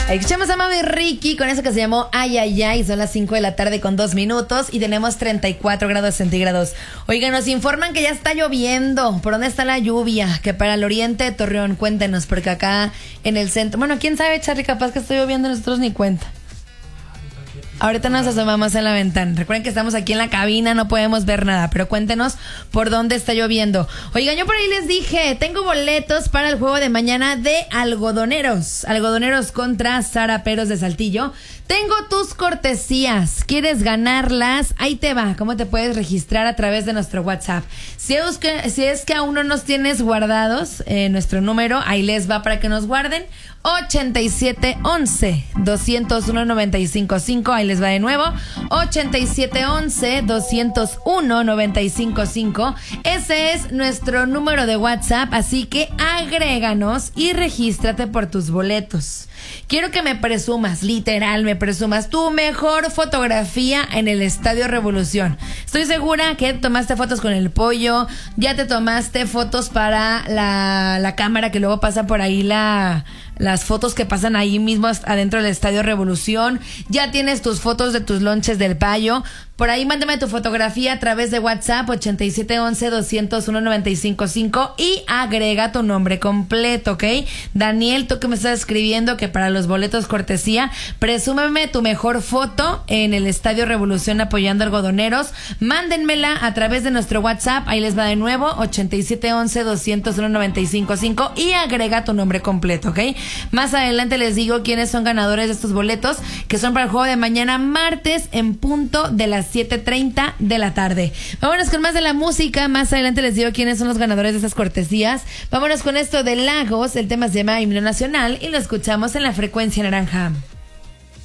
Escuchamos a Mami Ricky con eso que se llamó Ay, ay, ay. Son las 5 de la tarde con 2 minutos y tenemos 34 grados centígrados. Oigan, nos informan que ya está lloviendo. ¿Por dónde está la lluvia? Que para el oriente de Torreón, cuéntenos, porque acá en el centro... Bueno, quién sabe, Charly, capaz que está lloviendo, nosotros ni cuenta. Ahorita nos asomamos en la ventana. Recuerden que estamos aquí en la cabina, no podemos ver nada, pero cuéntenos por dónde está lloviendo. Oigan, yo por ahí les dije, tengo boletos para el juego de mañana de Algodoneros. Algodoneros contra Zaraperos de Saltillo. Tengo tus cortesías. ¿Quieres ganarlas? Ahí te va. ¿Cómo te puedes registrar a través de nuestro WhatsApp? Si es que aún no nos tienes guardados nuestro número, ahí les va para que nos guarden. 8711-201-955. Ahí les va de nuevo. 8711-201-955. Ese es nuestro número de WhatsApp. Así que agréganos y regístrate por tus boletos. Quiero que me presumas, literal, me presumas tu mejor fotografía en el Estadio Revolución. Estoy segura que tomaste fotos con el pollo, ya te tomaste fotos para la cámara que luego pasa por ahí las fotos que pasan ahí mismo adentro del Estadio Revolución. Ya tienes tus fotos de tus lonches del payo. Por ahí mándame tu fotografía a través de WhatsApp 8711-201-955 y agrega tu nombre completo, ¿ok? Daniel, tú que me estás escribiendo que para los boletos cortesía, presúmeme tu mejor foto en el Estadio Revolución apoyando algodoneros. Mándenmela a través de nuestro WhatsApp, ahí les va de nuevo, 8711-201-955 y agrega tu nombre completo, ¿ok? Más adelante les digo quiénes son ganadores de estos boletos, que son para el juego de mañana martes en punto de las 7:30 de la tarde. Vámonos con más de la música. Más adelante les digo quiénes son los ganadores de estas cortesías. Vámonos con esto de Lagos. El tema se llama Himno Nacional y lo escuchamos en la frecuencia naranja.